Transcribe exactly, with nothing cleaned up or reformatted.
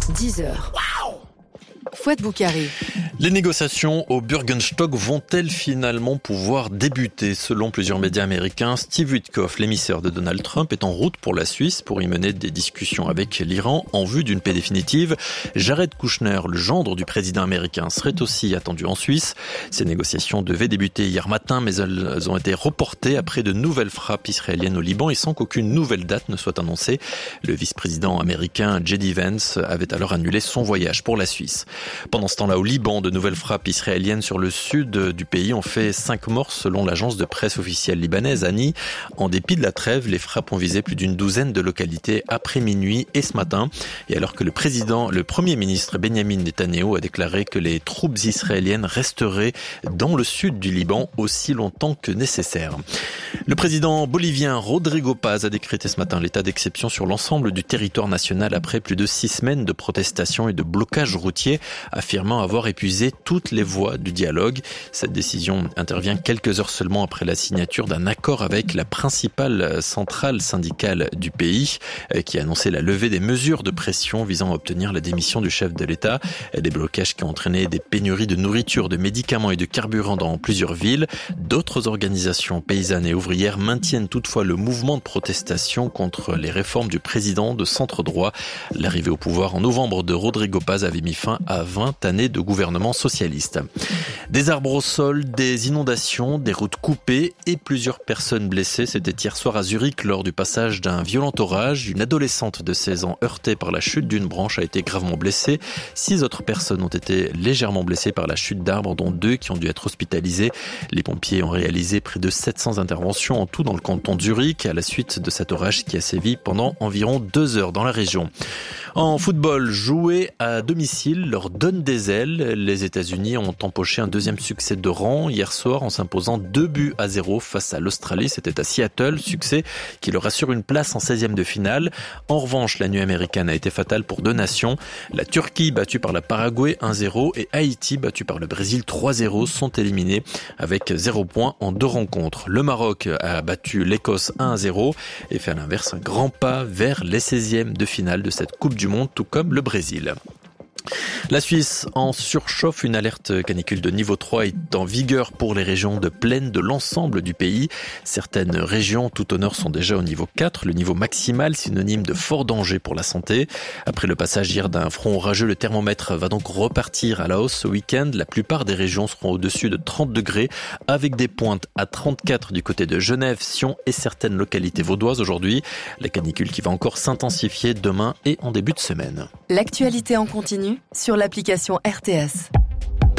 dix heures. Fouad Boukari. Les négociations au Bürgenstock vont-elles finalement pouvoir débuter? Selon plusieurs médias américains, Steve Witkoff, l'émissaire de Donald Trump, est en route pour la Suisse pour y mener des discussions avec l'Iran en vue d'une paix définitive. Jared Kushner, le gendre du président américain, serait aussi attendu en Suisse. Ces négociations devaient débuter hier matin, mais elles ont été reportées après de nouvelles frappes israéliennes au Liban et sans qu'aucune nouvelle date ne soit annoncée. Le vice-président américain J D Vance avait alors annulé son voyage pour la Suisse. Pendant ce temps-là, au Liban, de nouvelles frappes israéliennes sur le sud du pays ont fait cinq morts selon l'agence de presse officielle libanaise Ani. En dépit de la trêve, les frappes ont visé plus d'une douzaine de localités après minuit et ce matin. Et alors que le président, le premier ministre Benyamin Netanyahou a déclaré que les troupes israéliennes resteraient dans le sud du Liban aussi longtemps que nécessaire. Le président bolivien Rodrigo Paz a décrété ce matin l'état d'exception sur l'ensemble du territoire national après plus de six semaines de protestations et de blocages routiers, affirmant avoir épuisé toutes les voies du dialogue. Cette décision intervient quelques heures seulement après la signature d'un accord avec la principale centrale syndicale du pays, qui a annoncé la levée des mesures de pression visant à obtenir la démission du chef de l'État. Des blocages qui ont entraîné des pénuries de nourriture, de médicaments et de carburant dans plusieurs villes. D'autres organisations paysannes et ouvrières maintiennent toutefois le mouvement de protestation contre les réformes du président de centre-droit. L'arrivée au pouvoir en novembre de Rodrigo Paz avait mis fin à vingt années de gouvernement socialiste. Des arbres au sol, des inondations, des routes coupées et plusieurs personnes blessées. C'était hier soir à Zurich lors du passage d'un violent orage. Une adolescente de seize ans heurtée par la chute d'une branche a été gravement blessée. Six autres personnes ont été légèrement blessées par la chute d'arbres, dont deux qui ont dû être hospitalisées. Les pompiers ont réalisé près de sept cents interventions en tout dans le canton de Zurich à la suite de cet orage qui a sévi pendant environ deux heures dans la région. En football, jouer à domicile leur donne des ailes. Les États-Unis ont empoché un deuxième succès de rang hier soir en s'imposant deux buts à zéro face à l'Australie. C'était à Seattle, succès qui leur assure une place en seizième de finale. En revanche, la nuit américaine a été fatale pour deux nations. La Turquie, battue par la Paraguay un zéro, et Haïti, battue par le Brésil trois zéro, sont éliminés avec zéro point en deux rencontres. Le Maroc a battu l'Écosse un à zéro et fait à l'inverse un grand pas vers les seizièmes de finale de cette Coupe du Monde, tout comme le Brésil. La Suisse en surchauffe. Une alerte canicule de niveau trois est en vigueur pour les régions de plaine de l'ensemble du pays. Certaines régions tout au nord sont déjà au niveau quatre, le niveau maximal synonyme de fort danger pour la santé. Après le passage hier d'un front orageux, le thermomètre va donc repartir à la hausse ce week-end. La plupart des régions seront au-dessus de trente degrés, avec des pointes à trente-quatre du côté de Genève, Sion et certaines localités vaudoises aujourd'hui. La canicule qui va encore s'intensifier demain et en début de semaine. L'actualité en continu sur l'application R T S.